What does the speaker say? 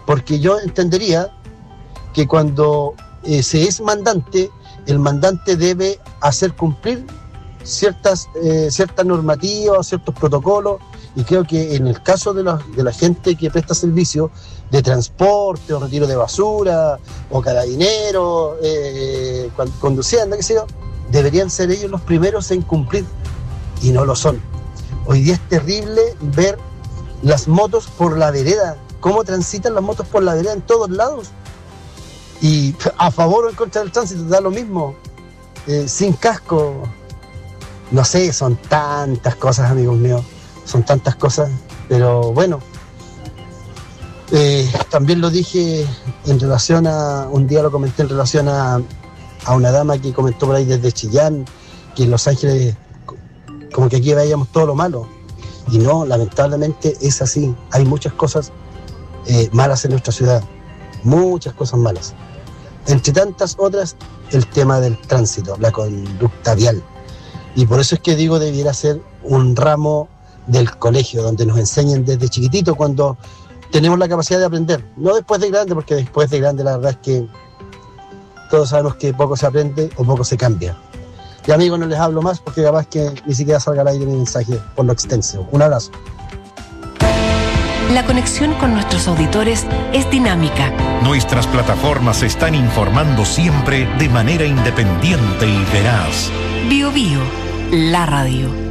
Porque yo entendería que cuando se es mandante, el mandante debe hacer cumplir ciertas normativas, ciertos protocolos, y creo que en el caso de la gente que presta servicio de transporte o retiro de basura o carabineros, conduciendo, qué sé yo, deberían ser ellos los primeros en cumplir, y no lo son. Hoy día es terrible ver las motos por la vereda, cómo transitan las motos por la vereda en todos lados, y a favor o en contra del tránsito da lo mismo, sin casco. No sé, son tantas cosas, amigos míos, son tantas cosas, pero bueno, también lo dije en relación un día lo comenté en relación a una dama que comentó por ahí desde Chillán, que en Los Ángeles como que aquí veíamos todo lo malo, y no, lamentablemente es así, hay muchas cosas malas en nuestra ciudad, muchas cosas malas, entre tantas otras el tema del tránsito, la conducta vial. Y por eso es que digo, debiera ser un ramo del colegio, donde nos enseñen desde chiquitito, cuando tenemos la capacidad de aprender. No después de grande, porque después de grande la verdad es que todos sabemos que poco se aprende o poco se cambia. Y amigos, no les hablo más porque capaz que ni siquiera salga al aire mi mensaje por lo extenso. Un abrazo. La conexión con nuestros auditores es dinámica. Nuestras plataformas están informando siempre de manera independiente y veraz. Bio Bio, la radio.